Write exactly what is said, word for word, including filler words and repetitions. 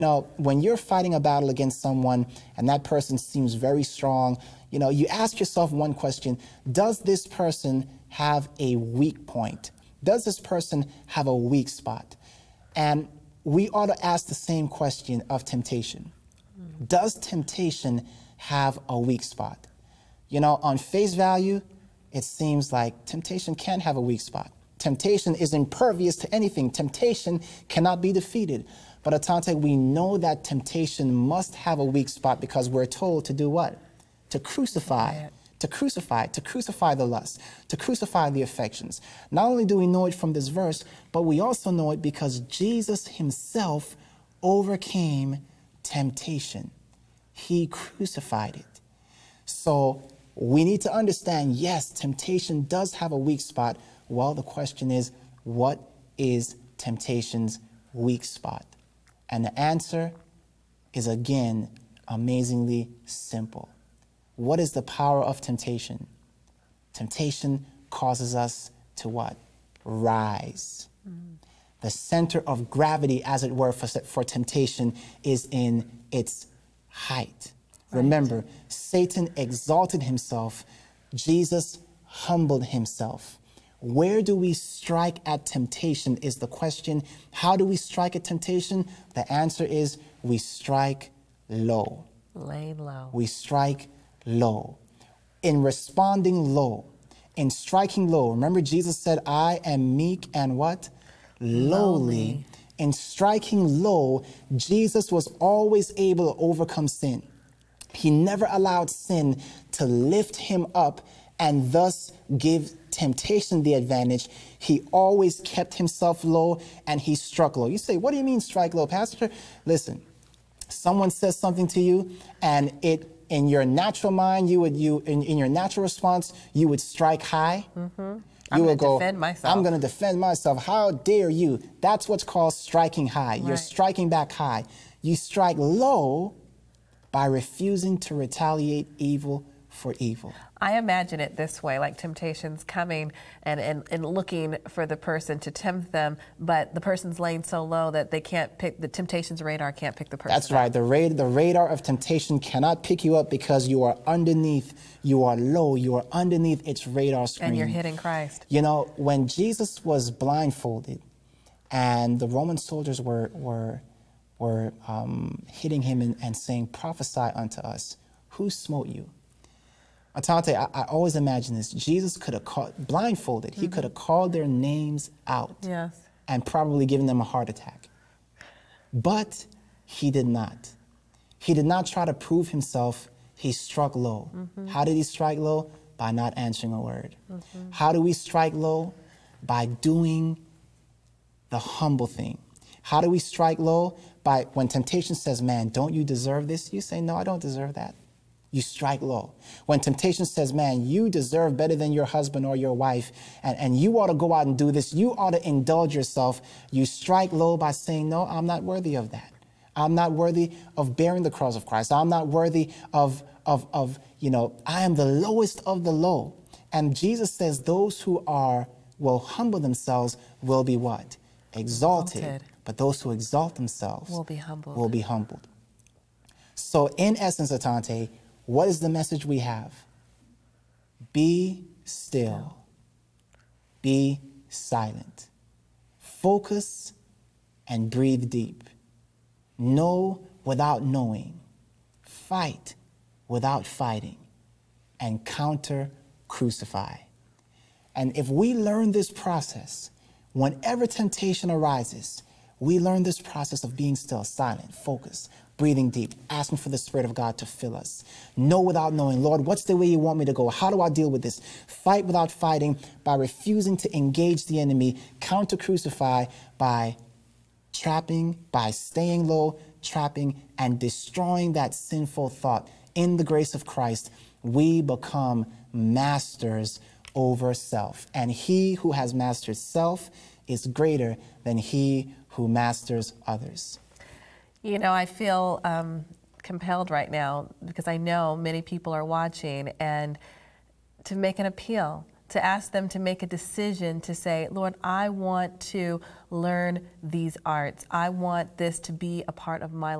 know, when you're fighting a battle against someone and that person seems very strong, you know, you ask yourself one question: does this person have a weak point? Does this person have a weak spot? And we ought to ask the same question of temptation. Mm. Does temptation have a weak spot? You know, on face value, it seems like temptation can have a weak spot. Temptation is impervious to anything. Temptation cannot be defeated. But Atante, we know that temptation must have a weak spot because we're told to do what? To crucify. Yeah. To crucify, to crucify the lust, to crucify the affections. Not only do we know it from this verse, but we also know it because Jesus himself overcame temptation. He crucified it. So we need to understand, yes, temptation does have a weak spot. Well, the question is, what is temptation's weak spot? And the answer is, again, amazingly simple. What is the power of temptation? Temptation causes us to what? Rise. Mm. The center of gravity, as it were, for, for temptation is in its height. Right. Remember, Satan exalted himself. Jesus humbled himself. Where do we strike at temptation is the question. How do we strike at temptation? The answer is we strike low. Lay low. We strike low. In responding low, in striking low, remember Jesus said, I am meek and what? Lowly. Lowly. In striking low, Jesus was always able to overcome sin. He never allowed sin to lift him up and thus give temptation the advantage. He always kept himself low and he struck low. You say, what do you mean strike low, Pastor? Listen, someone says something to you and it in your natural mind, you would you in, in your natural response, you would strike high. Mm-hmm. You I'm would go, defend myself. I'm going to defend myself. How dare you? That's what's called striking high. Right. You're striking back high. You strike low by refusing to retaliate evil for evil. I imagine it this way, like temptation's coming and, and, and looking for the person to tempt them, but the person's laying so low that they can't pick, the temptation's radar can't pick the person That's right. up. The, ra the radar of temptation cannot pick you up because you are underneath, you are low, you are underneath its radar screen. And you're hitting Christ. You know, when Jesus was blindfolded and the Roman soldiers were, were, were um, hitting him and, and saying, prophesy unto us, who smote you? Atante, I, I always imagine this. Jesus could have called, blindfolded, mm-hmm. he could have called their names out yes. and probably given them a heart attack. But he did not. He did not try to prove himself. He struck low. Mm-hmm. How did he strike low? By not answering a word. Mm-hmm. How do we strike low? By doing the humble thing. How do we strike low? By when temptation says, man, don't you deserve this? You say, no, I don't deserve that. You strike low. When temptation says, man, you deserve better than your husband or your wife, and, and you ought to go out and do this, you ought to indulge yourself, you strike low by saying, no, I'm not worthy of that. I'm not worthy of bearing the cross of Christ. I'm not worthy of, of, of, you know, I am the lowest of the low. And Jesus says those who are, will humble themselves will be what? Exalted. Exalted. But those who exalt themselves will be humbled. Will be humbled. So in essence, Atante, what is the message we have? Be still. Be silent. Focus and breathe deep. Know without knowing. Fight without fighting. And counter crucify. And if we learn this process, whenever temptation arises, we learn this process of being still, silent, focused, breathing deep, asking for the Spirit of God to fill us. Know without knowing, Lord, what's the way you want me to go? How do I deal with this? Fight without fighting by refusing to engage the enemy. Counter crucify by trapping, by staying low, trapping, and destroying that sinful thought. In the grace of Christ, we become masters over self. And he who has mastered self is greater than he who masters others. You know, I feel um, compelled right now because I know many people are watching, and to make an appeal to ask them to make a decision to say, Lord, I want to learn these arts. I want this to be a part of my